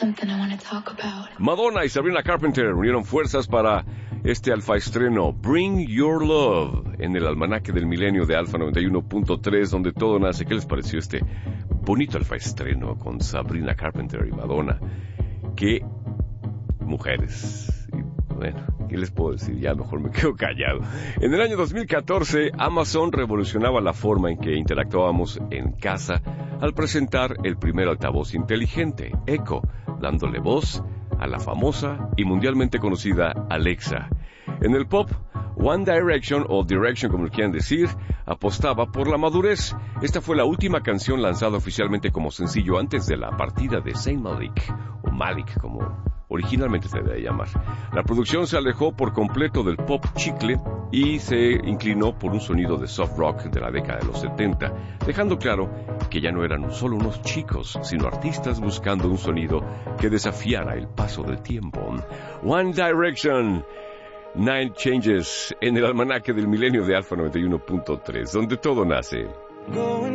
something I want to talk about. Madonna y Sabrina Carpenter unieron fuerzas para este alfa estreno, Bring Your Love, en el almanaque del milenio de Alfa 91.3, donde todo nace. ¿Qué les pareció este bonito alfa estreno con Sabrina Carpenter y Madonna? ¡Qué mujeres! Bueno, ¿qué les puedo decir? Ya mejor me quedo callado. En el año 2014, Amazon revolucionaba la forma en que interactuábamos en casa al presentar el primer altavoz inteligente, Echo, dándole voz a la famosa y mundialmente conocida Alexa. En el pop, One Direction, o Direction como quieran decir, apostaba por la madurez. Esta fue la última canción lanzada oficialmente como sencillo antes de la partida de Zayn Malik, o Malik como originalmente se debe llamar. La producción se alejó por completo del pop chicle y se inclinó por un sonido de soft rock de la década de los 70, dejando claro que ya no eran solo unos chicos, sino artistas buscando un sonido que desafiara el paso del tiempo. One Direction, Nine Changes, en el almanaque del milenio de Alfa 91.3, donde todo nace.